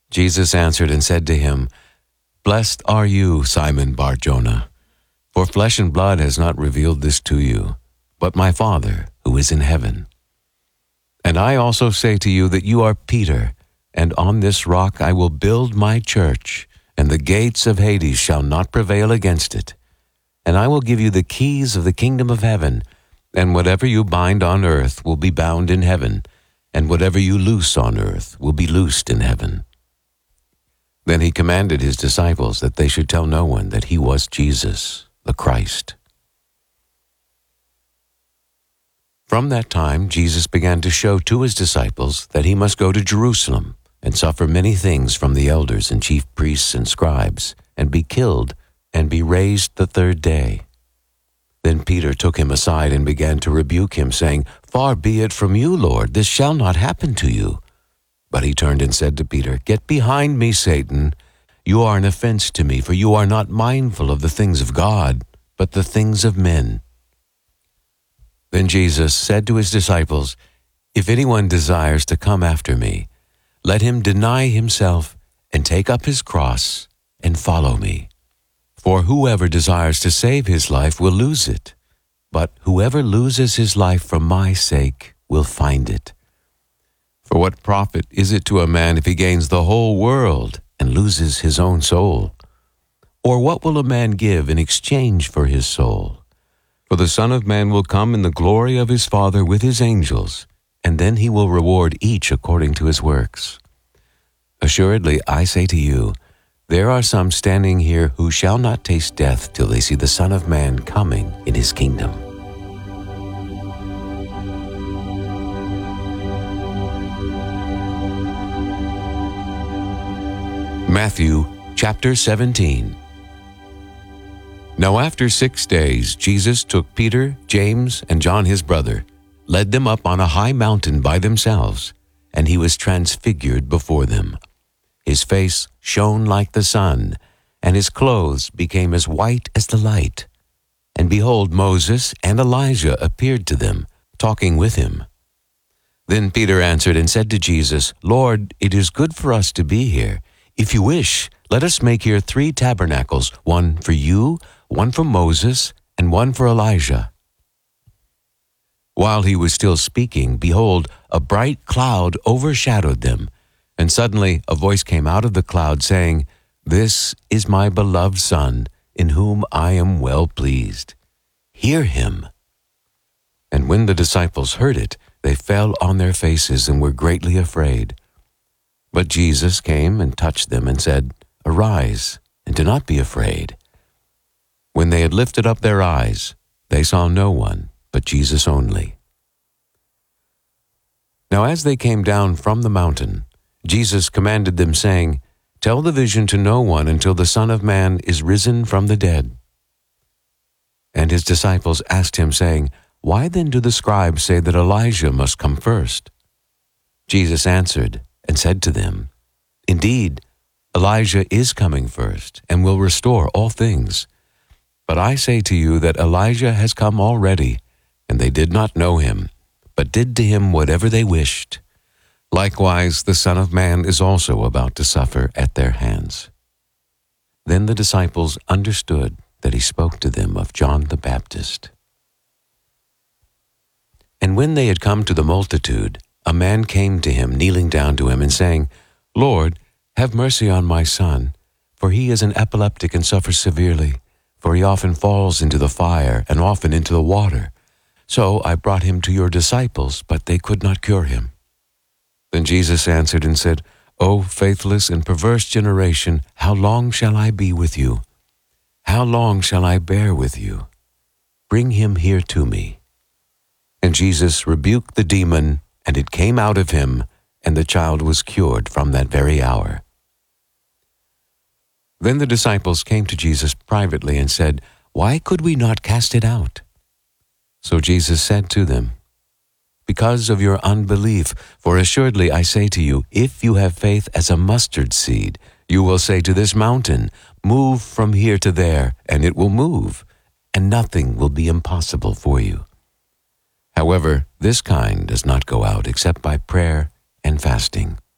Jesus answered and said to him, "Blessed are you, Simon Bar-Jonah, for flesh and blood has not revealed this to you, but my Father who is in heaven. And I also say to you that you are Peter, and on this rock I will build my church, and the gates of Hades shall not prevail against it. And I will give you the keys of the kingdom of heaven, and whatever you bind on earth will be bound in heaven, and whatever you loose on earth will be loosed in heaven." Then he commanded his disciples that they should tell no one that he was Jesus, the Christ. From that time, Jesus began to show to his disciples that he must go to Jerusalem and suffer many things from the elders and chief priests and scribes, and be killed, and be raised the third day. Then Peter took him aside and began to rebuke him, saying, "Far be it from you, Lord, this shall not happen to you." But he turned and said to Peter, "Get behind me, Satan. You are an offense to me, for you are not mindful of the things of God, but the things of men." Then Jesus said to his disciples, "If anyone desires to come after me, let him deny himself and take up his cross and follow me. For whoever desires to save his life will lose it, but whoever loses his life for my sake will find it. For what profit is it to a man if he gains the whole world and loses his own soul? Or what will a man give in exchange for his soul? For the Son of Man will come in the glory of his Father with his angels, and then he will reward each according to his works. Assuredly, I say to you, there are some standing here who shall not taste death till they see the Son of Man coming in his kingdom." Matthew chapter 17. Now after 6 days, Jesus took Peter, James, and John his brother, led them up on a high mountain by themselves, and he was transfigured before them. His face shone like the sun, and his clothes became as white as the light. And behold, Moses and Elijah appeared to them, talking with him. Then Peter answered and said to Jesus, "Lord, it is good for us to be here. If you wish, let us make here 3 tabernacles, one for you, one for Moses, and one for Elijah." While he was still speaking, behold, a bright cloud overshadowed them, and suddenly a voice came out of the cloud saying, "This is my beloved Son, in whom I am well pleased. Hear him." And when the disciples heard it, they fell on their faces and were greatly afraid. But Jesus came and touched them and said, "Arise, and do not be afraid." When they had lifted up their eyes, they saw no one but Jesus only. Now as they came down from the mountain, Jesus commanded them, saying, "Tell the vision to no one until the Son of Man is risen from the dead." And his disciples asked him, saying, "Why then do the scribes say that Elijah must come first?" Jesus answered and said to them, "Indeed, Elijah is coming first and will restore all things. But I say to you that Elijah has come already, and they did not know him, but did to him whatever they wished. Likewise, the Son of Man is also about to suffer at their hands." Then the disciples understood that he spoke to them of John the Baptist. And when they had come to the multitude, a man came to him, kneeling down to him and saying, "Lord, have mercy on my son, for he is an epileptic and suffers severely, for he often falls into the fire and often into the water. So I brought him to your disciples, but they could not cure him." Then Jesus answered and said, "O faithless and perverse generation, how long shall I be with you? How long shall I bear with you? Bring him here to me." And Jesus rebuked the demon, and it came out of him, and the child was cured from that very hour. Then the disciples came to Jesus privately and said, "Why could we not cast it out?" So Jesus said to them, "Because of your unbelief, for assuredly I say to you, if you have faith as a mustard seed, you will say to this mountain, 'Move from here to there,' and it will move, and nothing will be impossible for you. However, this kind does not go out except by prayer and fasting."